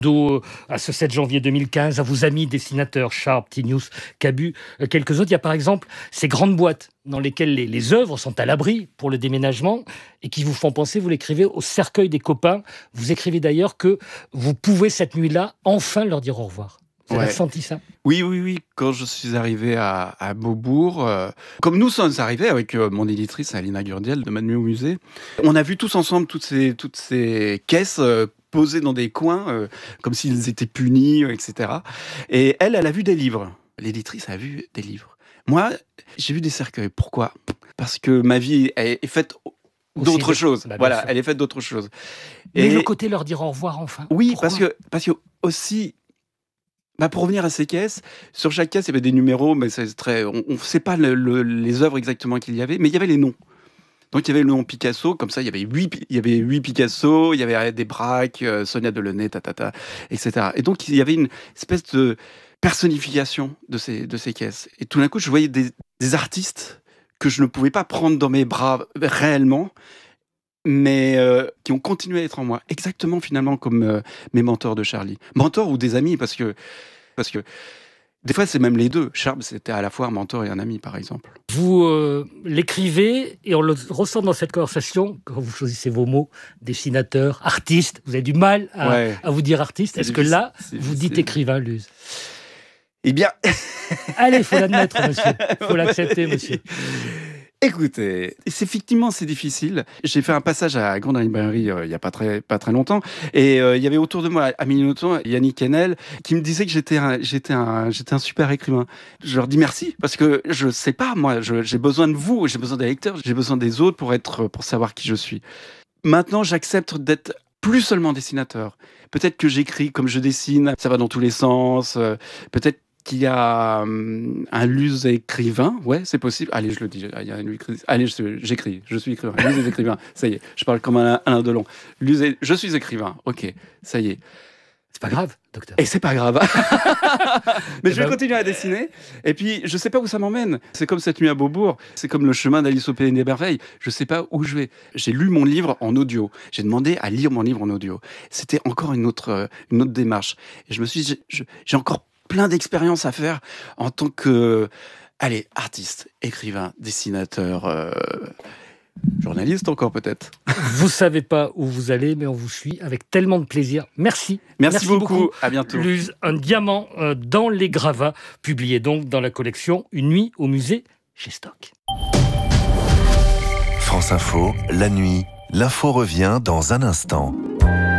À ce 7 janvier 2015, à vos amis dessinateurs, Sharp, Tinius, Cabu, quelques autres. Il y a par exemple ces grandes boîtes dans lesquelles les œuvres sont à l'abri pour le déménagement et qui vous font penser, vous l'écrivez, au cercueil des copains. Vous écrivez d'ailleurs que vous pouvez cette nuit-là enfin leur dire au revoir. Vous avez ressenti ça ? Oui. Quand je suis arrivé à Beaubourg, comme nous sommes arrivés avec mon éditrice Alina Gurdiel de Ma Nuit au musée, on a vu tous ensemble toutes ces caisses posées dans des coins, comme s'ils étaient punis, etc. Et elle a vu des livres. L'éditrice a vu des livres. Moi, j'ai vu des cercueils. Pourquoi ? Parce que ma vie est faite d'autres choses. Voilà, elle est faite d'autres choses. Mais le côté leur dire au revoir enfin. Oui, parce que aussi. Pour revenir à ces caisses, sur chaque caisse, il y avait des numéros, mais c'est très, on ne sait pas les œuvres exactement qu'il y avait, mais il y avait les noms. Donc il y avait le nom Picasso, comme ça il y avait 8 Picasso, il y avait des Braque, Sonia Delaunay, etc. Et donc il y avait une espèce de personnification de ces caisses. Et tout d'un coup, je voyais des artistes que je ne pouvais pas prendre dans mes bras réellement, mais qui ont continué à être en moi, exactement finalement comme mes mentors de Charlie. Mentors ou des amis, parce que des fois c'est même les deux. Sharp, c'était à la fois un mentor et un ami, par exemple. Vous l'écrivez et on le ressent dans cette conversation quand vous choisissez vos mots, dessinateur, artiste. Vous avez du mal à vous dire artiste. Est-ce que là, vous dites écrivain, Luz ? Eh bien... Allez, il faut l'admettre, monsieur. Il faut l'accepter, monsieur. Écoutez, effectivement, c'est difficile. J'ai fait un passage à Grande Librairie il n'y a pas très longtemps, et il y avait autour de moi, à Minuton, Yannick Henel, qui me disait que j'étais un super écrivain. Je leur dis merci, parce que je sais pas, moi, j'ai besoin de vous, j'ai besoin des lecteurs, j'ai besoin des autres pour savoir qui je suis. Maintenant, j'accepte d'être plus seulement dessinateur. Peut-être que j'écris comme je dessine, ça va dans tous les sens, peut-être qu'il y a un Luz écrivain, ouais, c'est possible. Allez, je le dis. Allez, j'écris. Je suis écrivain. Luz est écrivain. Ça y est, je parle comme Alain Delon. Je suis écrivain. Ok, ça y est. C'est pas grave, docteur. Et c'est pas grave. Mais je vais continuer à dessiner. Et puis, je sais pas où ça m'emmène. C'est comme cette nuit à Beaubourg. C'est comme le chemin d'Alice au Pays des Merveilles. Je sais pas où je vais. J'ai lu mon livre en audio. J'ai demandé à lire mon livre en audio. C'était encore une autre démarche. Et je me suis dit, j'ai encore plein d'expériences à faire en tant que, artiste, écrivain, dessinateur, journaliste encore peut-être. Vous savez pas où vous allez, mais on vous suit avec tellement de plaisir. Merci. Merci beaucoup. À bientôt. Luz, un diamant dans les gravats, publié donc dans la collection Une nuit au musée chez Stock. France Info, la nuit, l'info revient dans un instant.